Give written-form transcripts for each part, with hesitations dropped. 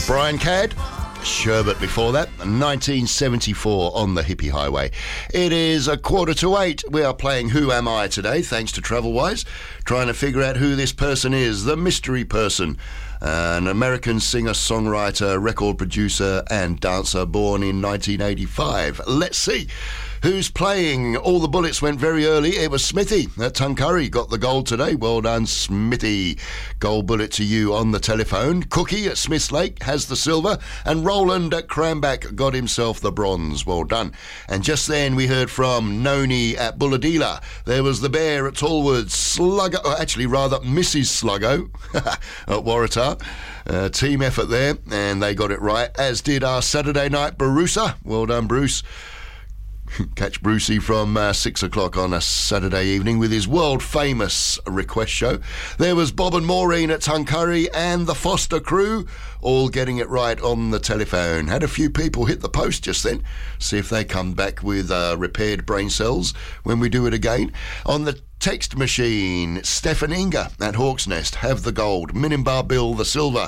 Brian Cadd, Sherbet before that, 1974 on the Hippie Highway. It is 7:45. We are playing Who Am I today, thanks to Travelwise, trying to figure out who this person is, the mystery person. An American singer, songwriter, record producer and dancer born in 1985. Let's see who's playing. All the bullets went very early. It was Smithy at Tuncurry. Got the gold today. Well done, Smithy. Gold bullet to you on the telephone. Cookie at Smiths Lake has the silver. And Roland at Cranback got himself the bronze. Well done. And just then we heard from Noni at Bulladila. There was the Bear at Tallwood. Sluggo, or actually rather Mrs. Sluggo at Waratah. Team effort there, and they got it right, as did our Saturday night Barusa. Well done, Bruce. Catch Brucey from 6 o'clock on a Saturday evening with his world-famous request show. There was Bob and Maureen at Tuncurry and the Foster crew, all getting it right on the telephone. Had a few people hit the post just then. See if they come back with repaired brain cells when we do it again. On the text machine, Stefan Inga at Hawk's Nest have the gold. Minimbar Bill the silver.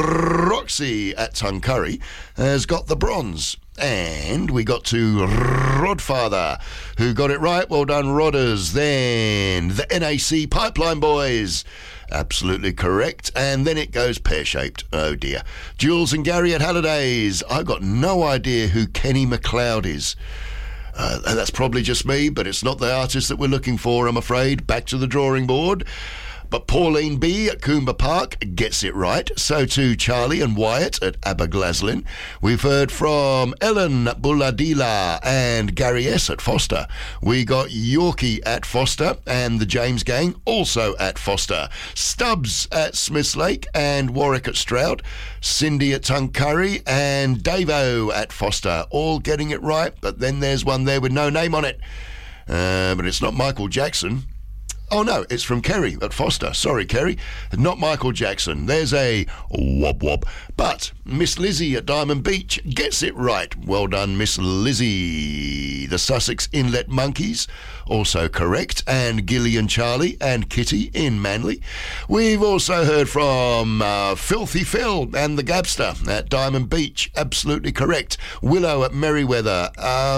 Roxy at Tuncurry has got the bronze. And we got to Rodfather, who got it right. Well done, Rodders. Then the NAC Pipeline Boys. Absolutely correct. And then it goes pear-shaped. Oh, dear. Jules and Gary at Hallidays. I've got no idea who Kenny McLeod is. That's probably just me, but it's not the artist that we're looking for, I'm afraid. Back to the drawing board. But Pauline B at Coomba Park gets it right. So too Charlie and Wyatt at Aberglaslyn. We've heard from Ellen at Bulladila and Gary S at Foster. We got Yorkie at Foster and the James Gang also at Foster. Stubbs at Smiths Lake and Warwick at Stroud. Cindy at Tuncurry and Davo at Foster. All getting it right, but then there's one there with no name on it. But it's not Michael Jackson. Oh, no, it's from Kerry at Foster. Sorry, Kerry. Not Michael Jackson. There's a wob wob. But Miss Lizzie at Diamond Beach gets it right. Well done, Miss Lizzie. The Sussex Inlet Monkeys, also correct. And Gilly and Charlie and Kitty in Manly. We've also heard from Filthy Phil and the Gabster at Diamond Beach. Absolutely correct. Willow at Merriweather.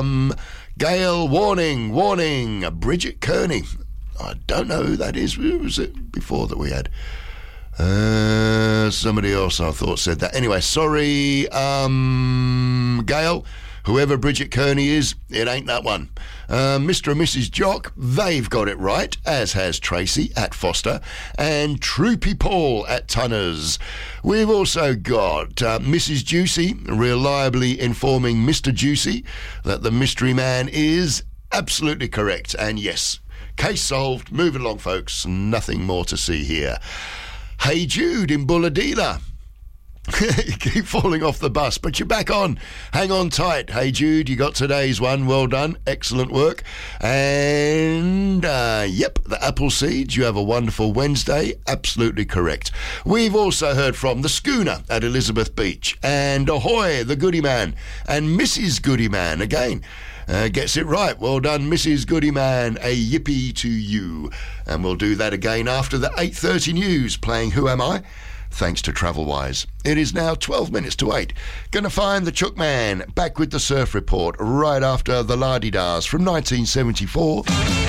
Gail, warning. Bridget Kearney. I don't know who that is. Who was it before that we had? Somebody else I thought said that. Anyway, sorry, Gail. Whoever Bridget Kearney is, it ain't that one. Mr. and Mrs. Jock, they've got it right, as has Tracy at Foster and Troopy Paul at Tunners. We've also got Mrs. Juicy, reliably informing Mr. Juicy that the mystery man is absolutely correct. And yes, case solved. Moving along, folks. Nothing more to see here. Hey Jude in Bulladila. You keep falling off the bus, but you're back on. Hang on tight. Hey Jude, you got today's one. Well done. Excellent work. And, the apple seeds. You have a wonderful Wednesday. Absolutely correct. We've also heard from the Schooner at Elizabeth Beach. And Ahoy, the Goody Man. And Mrs. Goody Man again. Gets it right. Well done, Mrs. Goodyman. A yippee to you. And we'll do that again after the 8:30 news, playing Who Am I? Thanks to Travelwise. It is now 12 minutes to 8. Gonna find the Chook Man back with the Surf Report right after the La-Di-Dahs from 1974.